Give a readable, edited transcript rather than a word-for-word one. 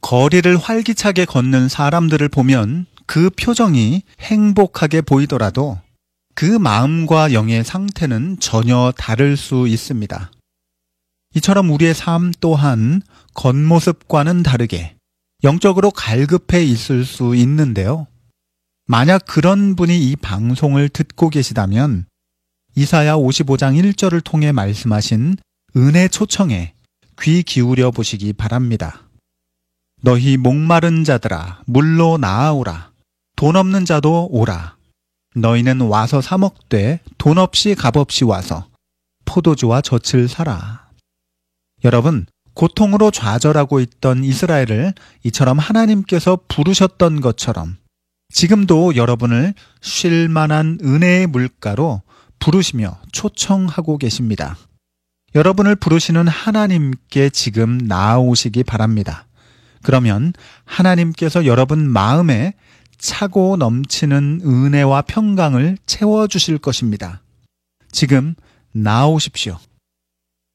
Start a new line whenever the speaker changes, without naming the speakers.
거리를 활기차게 걷는 사람들을 보면 그 표정이 행복하게 보이더라도 그 마음과 영의 상태는 전혀 다를 수 있습니다. 이처럼 우리의 삶 또한 겉모습과는 다르게 영적으로 갈급해 있을 수 있는데요. 만약 그런 분이 이 방송을 듣고 계시다면 이사야 55장 1절을 통해 말씀하신 은혜 초청에 귀 기울여 보시기 바랍니다. 너희 목마른 자들아 물로 나아오라. 돈 없는 자도 오라. 너희는 와서 사 먹되 돈 없이 값없이 와서 포도주와 젖을 사라. 여러분, 고통으로 좌절하고 있던 이스라엘을 이처럼 하나님께서 부르셨던 것처럼 지금도 여러분을 쉴 만한 은혜의 물가로 부르시며 초청하고 계십니다. 여러분을 부르시는 하나님께 지금 나아오시기 바랍니다. 그러면 하나님께서 여러분 마음에 차고 넘치는 은혜와 평강을 채워주실 것입니다. 지금 나아오십시오.